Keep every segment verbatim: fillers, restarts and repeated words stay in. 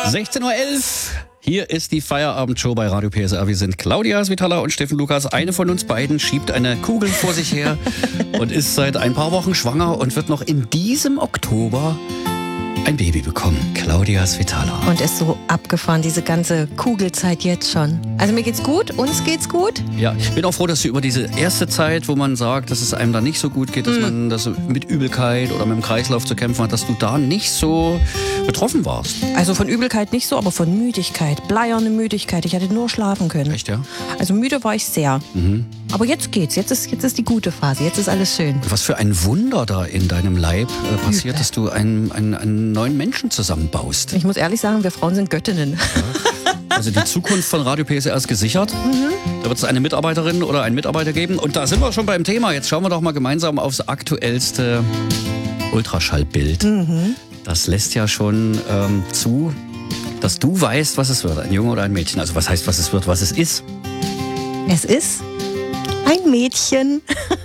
sechzehn Uhr elf. Hier ist die Feierabendshow bei Radio P S R. Wir sind Claudia Svitala und Steffen Lukas. Eine von uns beiden schiebt eine Kugel vor sich her und ist seit ein paar Wochen schwanger und wird noch in diesem Oktober ein Baby bekommen. Claudia Svitala. Und ist so abgefahren, diese ganze Kugelzeit jetzt schon. Also mir geht's gut, uns geht's gut. Ja, ich bin auch froh, dass du über diese erste Zeit, wo man sagt, dass es einem da nicht so gut geht, dass mm. man das mit Übelkeit oder mit dem Kreislauf zu kämpfen hat, dass du da nicht so betroffen warst. Also von Übelkeit nicht so, aber von Müdigkeit, bleierne Müdigkeit. Ich hätte nur schlafen können. Echt, ja? Also müde war ich sehr. Mhm. Aber jetzt geht's, jetzt ist, jetzt ist die gute Phase, jetzt ist alles schön. Was für ein Wunder da in deinem Leib äh, passiert, Übel. dass du einen, einen, einen neuen Menschen zusammenbaust. Ich muss ehrlich sagen, wir Frauen sind Göttinnen. Ja. Also die Zukunft von Radio P S R ist gesichert. Mhm. Da wird es eine Mitarbeiterin oder einen Mitarbeiter geben. Und da sind wir schon beim Thema. Jetzt schauen wir doch mal gemeinsam aufs aktuellste Ultraschallbild. Mhm. Das lässt ja schon ähm, zu, dass du weißt, was es wird. Ein Junge oder ein Mädchen. Also was heißt, was es wird, was es ist? Es ist ein Mädchen.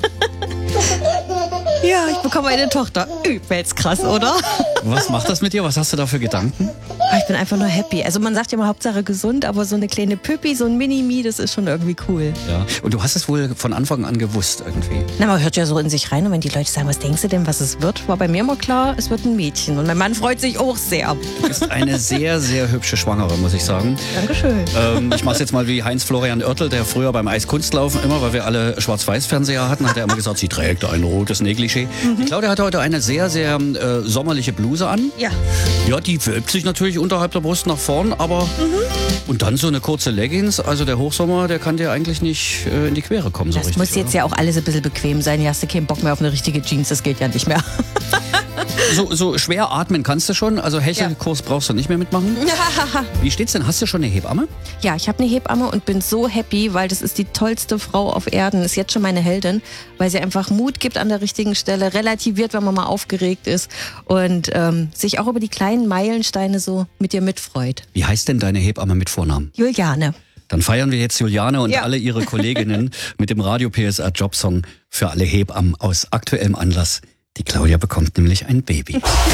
Ja, ich bekomme eine Tochter. Übelst krass, oder? Was macht das mit dir? Was hast du da für Gedanken? Ich bin einfach nur happy. Also man sagt ja mal Hauptsache gesund, aber so eine kleine Püppi, so ein Mini-Mi, das ist schon irgendwie cool. Ja. Und du hast es wohl von Anfang an gewusst irgendwie. Na, man hört ja so in sich rein und wenn die Leute sagen, was denkst du denn, was es wird, war bei mir immer klar, es wird ein Mädchen. Und mein Mann freut sich auch sehr. Du bist eine sehr, sehr hübsche Schwangere, muss ich sagen. Dankeschön. Ähm, ich mach's jetzt mal wie Heinz-Florian Oertel, der früher beim Eiskunstlaufen immer, weil wir alle Schwarz-Weiß-Fernseher hatten, hat er immer gesagt, sie trägt ein rotes Negligé. Mhm. Claudia hat heute eine sehr, sehr äh, sommerliche Bluse an. Ja. Ja, die wölbt sich natürlich unterhalb der Brust nach vorn, aber mhm. und dann so eine kurze Leggings, also der Hochsommer, der kann dir eigentlich nicht äh, in die Quere kommen so das richtig. Das muss jetzt oder? Ja auch alles ein bisschen bequem sein. Hier hast du keinen Bock mehr auf eine richtige Jeans, das geht ja nicht mehr. So, so schwer atmen kannst du schon, also Hechelkurs ja. brauchst du nicht mehr mitmachen. Wie steht's denn? Hast du schon eine Hebamme? Ja, ich habe eine Hebamme und bin so happy, weil das ist die tollste Frau auf Erden, ist jetzt schon meine Heldin, weil sie einfach Mut gibt an der richtigen Stelle, relativiert, wenn man mal aufgeregt ist und ähm, sich auch über die kleinen Meilensteine so mit dir mitfreut. Wie heißt denn deine Hebamme mit Vornamen? Juliane. Dann feiern wir jetzt Juliane und ja. alle ihre Kolleginnen mit dem Radio P S R Jobsong für alle Hebammen aus aktuellem Anlass. Die Claudia bekommt nämlich ein Baby.